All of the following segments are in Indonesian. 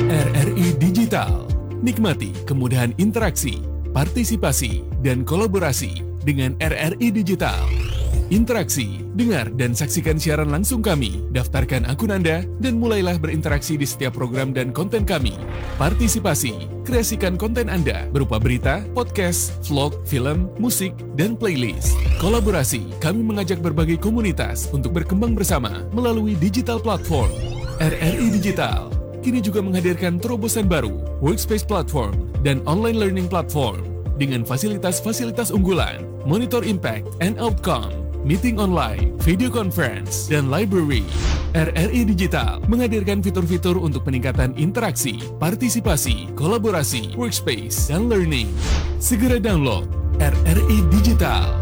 RRI Digital. Nikmati kemudahan interaksi, partisipasi, dan kolaborasi dengan RRI Digital. Interaksi, dengar dan saksikan siaran langsung kami, daftarkan akun Anda, dan mulailah berinteraksi di setiap program dan konten kami. Partisipasi, kreasikan konten Anda berupa berita, podcast, vlog, film, musik, dan playlist. Kolaborasi, kami mengajak berbagai komunitas untuk berkembang bersama melalui digital platform. RRI Digital kini juga menghadirkan terobosan baru, workspace platform, dan online learning platform dengan fasilitas-fasilitas unggulan, monitor impact and outcome, meeting online, video conference, dan library. RRI Digital menghadirkan fitur-fitur untuk peningkatan interaksi, partisipasi, kolaborasi, workspace, dan learning. Segera download RRI Digital.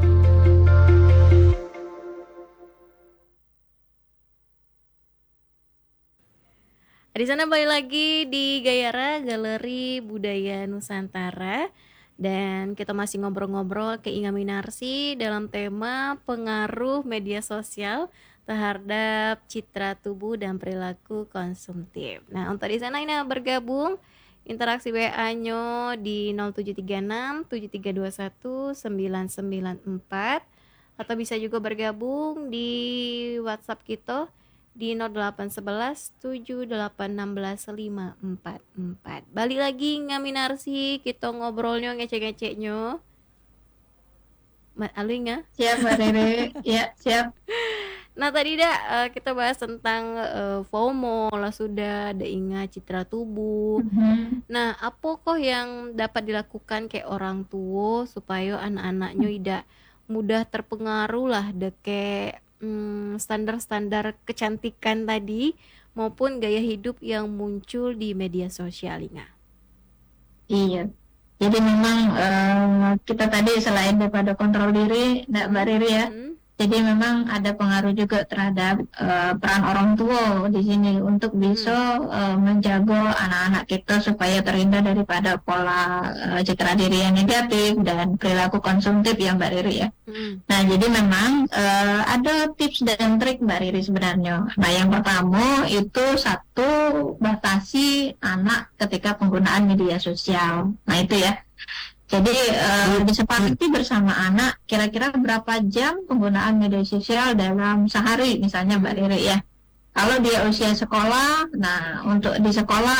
Di sana balik lagi di Gayara, Galeri Budaya Nusantara. Dan kita masih ngobrol-ngobrol ke Inga Minarsi dalam tema pengaruh media sosial terhadap citra tubuh dan perilaku konsumtif. Nah, untuk di sana ini bergabung interaksi WA-nya di 0736 7321 994 atau bisa juga bergabung di WhatsApp kita di 0811 7816 544. Balik lagi ngaminarsi, kita ngobrolnya ngecek-ngeceknya. Mat Alwi nggak? Siap Mbak Rere, ya siap. Nah tadi kita bahas tentang FOMO lah, sudah ada ingat citra tubuh. Nah apa kok yang dapat dilakukan kayak orang tua supaya anak-anaknya tidak mudah terpengaruh lah deke standar-standar kecantikan tadi maupun gaya hidup yang muncul di media sosial Inga. Iya, jadi memang kita tadi selain daripada kontrol diri, Mbak Riri ya, jadi memang ada pengaruh juga terhadap peran orang tua di sini untuk bisa menjaga anak-anak kita supaya terhindar daripada pola citra diri yang negatif dan perilaku konsumtif ya Mbak Riri ya. Nah jadi memang ada tips dan trik Mbak Riri sebenarnya. Nah yang pertama itu satu, batasi anak ketika penggunaan media sosial. Nah itu ya. Jadi disepakati bersama anak kira-kira berapa jam penggunaan media sosial dalam sehari misalnya Mbak Riri ya. Kalau dia usia sekolah, nah untuk di sekolah